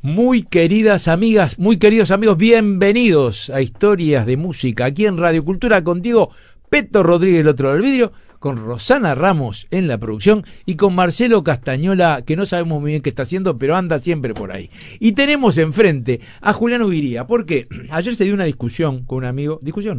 Muy queridas amigas, muy queridos amigos, bienvenidos a Historias de Música, aquí en Radio Cultura, contigo, Peto Rodríguez, el otro del vidrio, con Rosana Ramos en la producción y con Marcelo Castañola, que no sabemos muy bien qué está haciendo, pero anda siempre por ahí. Y tenemos enfrente a Julián Ubiría, porque ayer se dio una discusión con un amigo,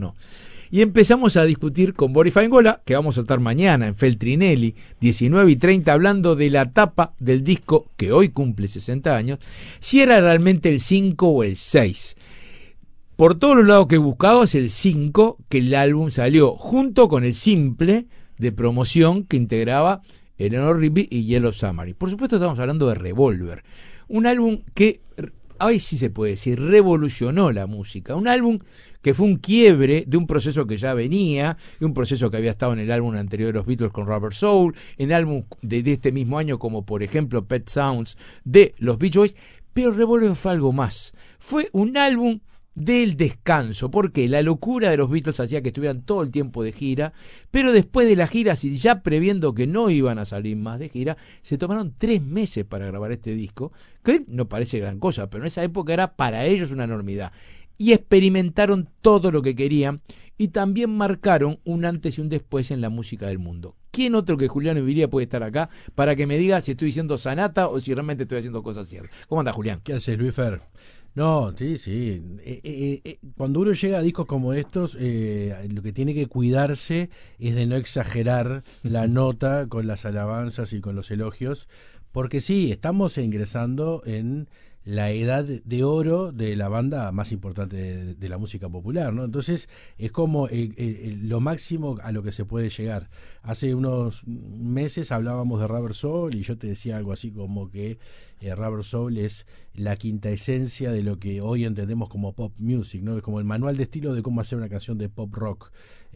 y empezamos a discutir con Boris Faingola, que vamos a estar mañana en Feltrinelli, 19:30, hablando de la tapa del disco que hoy cumple 60 años, si era realmente el 5 o el 6. Por todos los lados que he buscado es el 5, que el álbum salió junto con el simple de promoción que integraba Eleanor Rigby y Yellow Submarine. Por supuesto estamos hablando de Revolver, un álbum que, hoy sí se puede decir, revolucionó la música, un álbum que fue un quiebre de un proceso que ya venía, de un proceso que había estado en el álbum anterior de los Beatles con Rubber Soul, en álbum de este mismo año como por ejemplo Pet Sounds de los Beach Boys, pero Revolver fue algo más, fue un álbum del descanso, porque la locura de los Beatles hacía que estuvieran todo el tiempo de gira, pero después de la gira, y ya previendo que no iban a salir más de gira, se tomaron 3 meses para grabar este disco, que no parece gran cosa, pero en esa época era para ellos una enormidad, y experimentaron todo lo que querían, y también marcaron un antes y un después en la música del mundo. ¿Quién otro que Julián Ubiría puede estar acá para que me diga si estoy diciendo sanata o si realmente estoy haciendo cosas ciertas? ¿Cómo anda, Julián? ¿Qué haces, Luis Fer? No, sí. Cuando uno llega a discos como estos, lo que tiene que cuidarse es de no exagerar la nota con las alabanzas y con los elogios, porque sí, estamos ingresando en la edad de oro de la banda más importante de la música popular, ¿no? Entonces es como lo máximo a lo que se puede llegar. Hace unos meses hablábamos de Rubber Soul y yo te decía algo así como que Rubber Soul es la quinta esencia de lo que hoy entendemos como pop music, ¿no? Es como el manual de estilo de cómo hacer una canción de pop rock.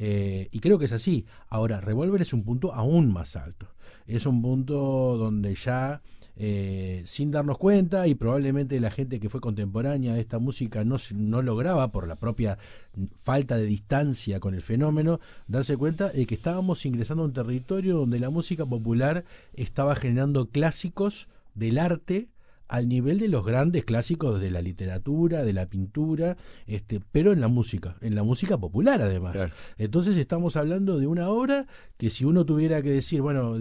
Y creo que es así. Ahora, Revolver es un punto aún más alto. Es un punto donde ya sin darnos cuenta, y probablemente la gente que fue contemporánea de esta música no lograba, por la propia falta de distancia con el fenómeno, darse cuenta de que estábamos ingresando a un territorio donde la música popular estaba generando clásicos del arte al nivel de los grandes clásicos de la literatura, de la pintura, pero en la música popular además. Claro. Entonces estamos hablando de una obra que, si uno tuviera que decir, bueno,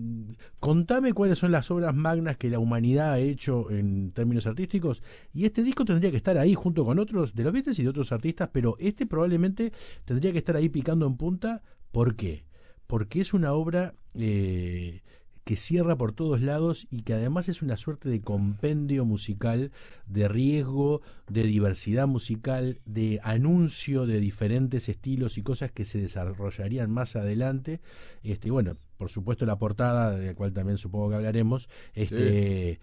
contame cuáles son las obras magnas que la humanidad ha hecho en términos artísticos, y este disco tendría que estar ahí junto con otros de los Beatles y de otros artistas, pero probablemente tendría que estar ahí picando en punta. ¿Por qué? Porque es una obra que cierra por todos lados y que además es una suerte de compendio musical, de riesgo, de diversidad musical, de anuncio de diferentes estilos y cosas que se desarrollarían más adelante. Bueno, por supuesto la portada, de la cual también supongo que hablaremos, de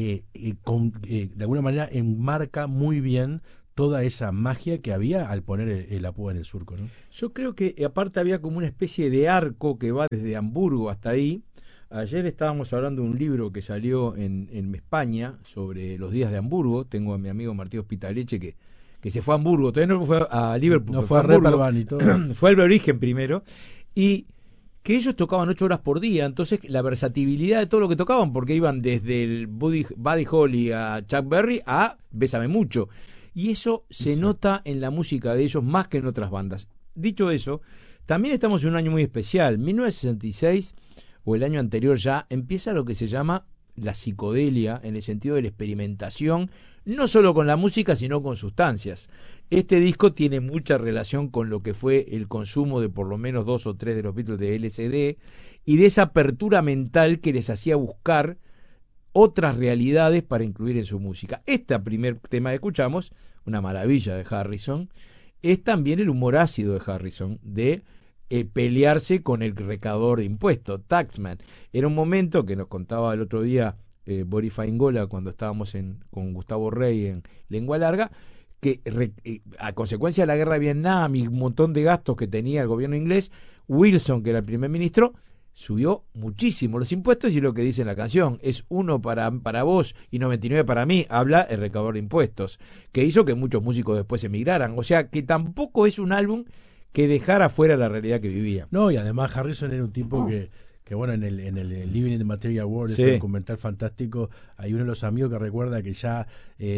alguna manera enmarca muy bien toda esa magia que había al poner la púa en el surco, ¿no? Yo creo que aparte había como una especie de arco que va desde Hamburgo hasta ahí. Ayer estábamos hablando de un libro que salió en España sobre los días de Hamburgo. Tengo a mi amigo Martín Hospitaleche que se fue a Hamburgo, todavía no fue a Liverpool, no fue a Reeperbahn y todo. Fue al origen primero, y que ellos tocaban 8 horas por día, entonces la versatilidad de todo lo que tocaban, porque iban desde el Buddy Holly a Chuck Berry a Bésame Mucho, y eso se nota en la música de ellos más que en otras bandas. Dicho eso, también estamos en un año muy especial, 1966, o el año anterior ya, empieza lo que se llama la psicodelia, en el sentido de la experimentación, no solo con la música, sino con sustancias. Este disco tiene mucha relación con lo que fue el consumo de por lo menos 2 o 3 de los Beatles de LSD, y de esa apertura mental que les hacía buscar otras realidades para incluir en su música. Este primer tema que escuchamos, una maravilla de Harrison, es también el humor ácido de Harrison, de pelearse con el recaudador de impuestos, Taxman. Era un momento que nos contaba el otro día Boris Faingola cuando estábamos con Gustavo Rey en Lengua Larga, que a consecuencia de la guerra de Vietnam y un montón de gastos que tenía el gobierno inglés, Wilson, que era el primer ministro, subió muchísimo los impuestos, y lo que dice en la canción es 1 para vos y 99 para mí, habla el recaudador de impuestos, que hizo que muchos músicos después emigraran. O sea que tampoco es un álbum que dejara fuera la realidad que vivía. No, y además Harrison era un tipo que bueno, en el Living in the Material World, Sí. ese documental fantástico, hay uno de los amigos que recuerda que ya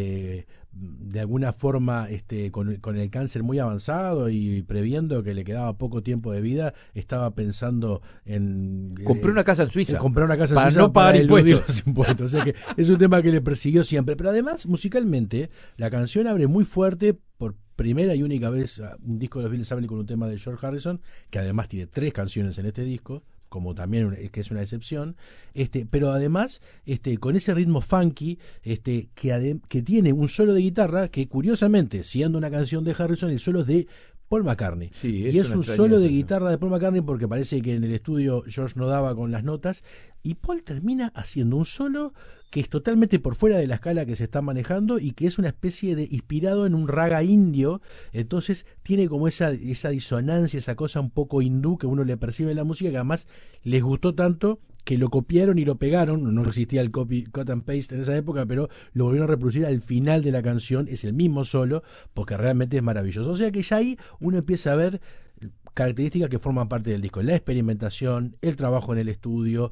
de alguna forma con el cáncer muy avanzado y previendo que le quedaba poco tiempo de vida, estaba pensando en Compré una casa en Suiza. comprar una casa en Para Suiza no pagar eludir impuestos. los impuestos. O sea que es un tema que le persiguió siempre. Pero además, musicalmente, la canción abre muy fuerte por primera y única vez un disco de los Beatles abre con un tema de George Harrison, que además tiene 3 canciones en este disco, como también que es una excepción, pero además con ese ritmo funky que tiene un solo de guitarra que curiosamente, siendo una canción de Harrison, el solo es de Paul McCartney. Sí, Y es una un extrañeza solo de eso. guitarra de Paul McCartney porque parece que en el estudio George no daba con las notas y Paul termina haciendo un solo que es totalmente por fuera de la escala que se está manejando y que es una especie de inspirado en un raga indio. Entonces tiene como esa disonancia, esa cosa un poco hindú que uno le percibe en la música, que además les gustó tanto que lo copiaron y lo pegaron. No existía el copy, cut and paste en esa época, pero lo volvieron a reproducir al final de la canción. Es el mismo solo, porque realmente es maravilloso. O sea que ya ahí uno empieza a ver características que forman parte del disco: la experimentación, el trabajo en el estudio,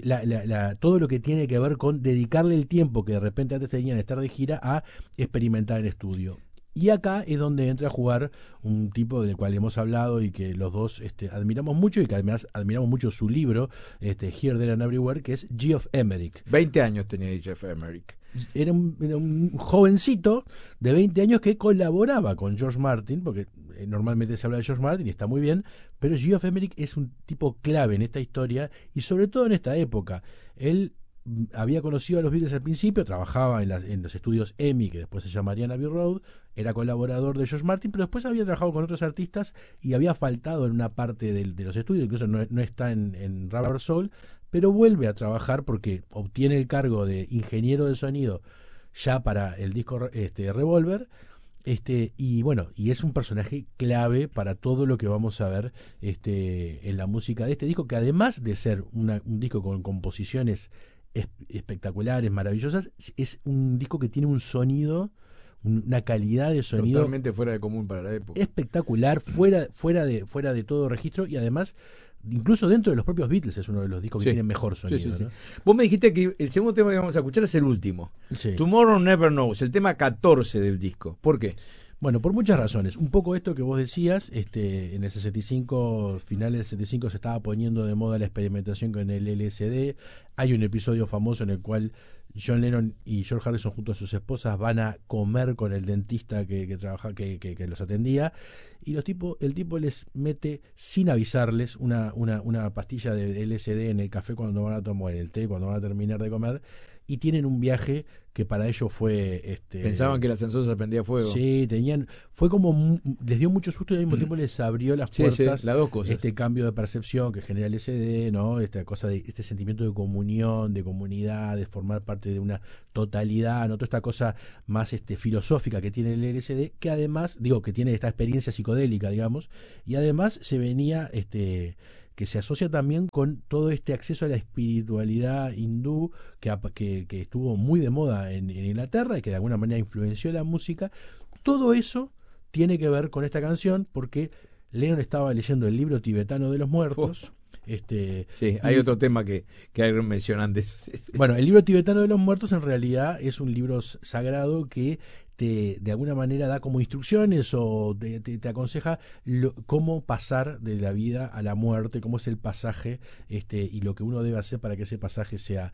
todo lo que tiene que ver con dedicarle el tiempo que de repente antes tenían estar de gira a experimentar en estudio. Y acá es donde entra a jugar un tipo del cual hemos hablado y que los dos admiramos mucho, y que además admiramos mucho su libro, Here, There and Everywhere, que es Geoff Emerick. 20 años tenía Geoff Emerick. Era un jovencito de 20 años que colaboraba con George Martin, porque normalmente se habla de George Martin y está muy bien, pero Geoff Emerick es un tipo clave en esta historia y sobre todo en esta época. Él había conocido a los Beatles al principio, trabajaba en los estudios EMI, que después se llamarían Abbey Road, era colaborador de George Martin, pero después había trabajado con otros artistas y había faltado en una parte de los estudios, incluso no está en Rubber Soul, pero vuelve a trabajar porque obtiene el cargo de ingeniero de sonido ya para el disco Revolver. Y bueno, y es un personaje clave para todo lo que vamos a ver en la música de este disco, que además de ser un disco con composiciones espectaculares, maravillosas, es un disco que tiene un sonido, una calidad de sonido totalmente fuera de común para la época. espectacular, fuera de todo registro, y además incluso dentro de los propios Beatles es uno de los discos que tienen mejor sonido. Sí. ¿no? Vos me dijiste que el segundo tema que vamos a escuchar es el último. Sí. Tomorrow Never Knows, el tema 14 del disco. ¿Por qué? Bueno, por muchas razones. Un poco esto que vos decías, en el 65, finales del 65 se estaba poniendo de moda la experimentación con el LSD. Hay un episodio famoso en el cual John Lennon y George Harrison junto a sus esposas van a comer con el dentista que los atendía, y el tipo les mete sin avisarles una pastilla de LSD en el café cuando van a tomar el té, cuando van a terminar de comer, y tienen un viaje que para ellos fue pensaban que el ascensor se prendía fuego. Sí, fue como les dio mucho susto y al mismo tiempo les abrió las puertas. Sí, las dos cosas. Este cambio de percepción que genera el SD, ¿no? Esta cosa de este sentimiento de comunión, de comunidad, de formar parte de una totalidad, ¿no? Toda esta cosa más filosófica que tiene el LSD, que además, que tiene esta experiencia psicodélica, digamos, y además se venía que se asocia también con todo este acceso a la espiritualidad hindú que estuvo muy de moda en Inglaterra y que de alguna manera influenció la música. Todo eso tiene que ver con esta canción porque Lennon estaba leyendo el libro tibetano de los muertos. Sí, hay otro tema que hay mencionan de eso. Bueno, el libro tibetano de los muertos en realidad es un libro sagrado que de alguna manera da como instrucciones o te aconseja cómo pasar de la vida a la muerte, cómo es el pasaje y lo que uno debe hacer para que ese pasaje sea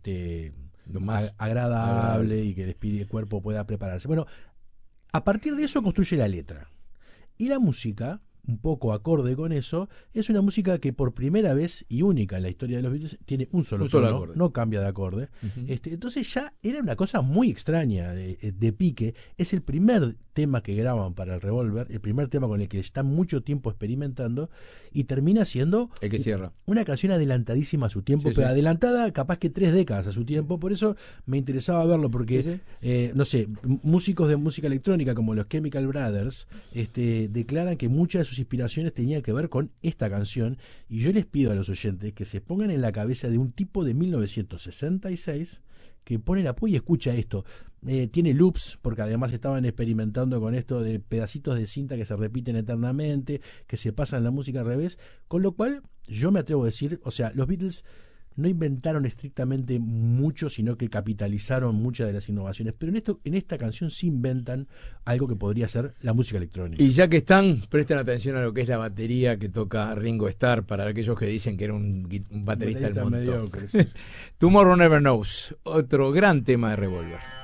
lo más agradable y que el cuerpo pueda prepararse. Bueno, a partir de eso construye la letra. Y la música, un poco acorde con eso, es una música que por primera vez y única en la historia de los Beatles tiene un solo tono, acorde. No cambia de acorde. Entonces ya era una cosa muy extraña de pique. Es el primer tema que graban para el Revolver, el primer tema con el que están mucho tiempo experimentando, y termina siendo el que cierra. Una canción adelantadísima a su tiempo, pero adelantada capaz que 3 décadas a su tiempo. Por eso me interesaba verlo, porque no sé, músicos de música electrónica como los Chemical Brothers declaran que muchas de sus inspiraciones tenían que ver con esta canción, y yo les pido a los oyentes que se pongan en la cabeza de un tipo de 1966 que pone la y escucha esto. Tiene loops, porque además estaban experimentando con esto de pedacitos de cinta que se repiten eternamente, que se pasan la música al revés, con lo cual yo me atrevo a decir, o sea, los Beatles no inventaron estrictamente mucho, sino que capitalizaron muchas de las innovaciones, pero en esta canción sí inventan algo que podría ser la música electrónica. Y ya que están, presten atención a lo que es la batería que toca Ringo Starr, para aquellos que dicen que era un baterista del montón. Mediocre, sí. Tomorrow Never Knows, otro gran tema de Revolver.